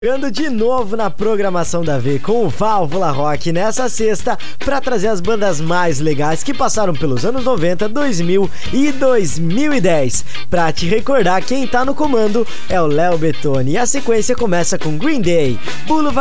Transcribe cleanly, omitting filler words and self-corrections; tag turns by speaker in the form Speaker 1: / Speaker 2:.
Speaker 1: Chegando de novo na programação da V com o Válvula Rock nessa sexta pra trazer as bandas mais legais que passaram pelos anos 90, 2000 e 2010. Pra te recordar, quem tá no comando é o Léo Bettoni e a sequência começa com Green Day, Boulevard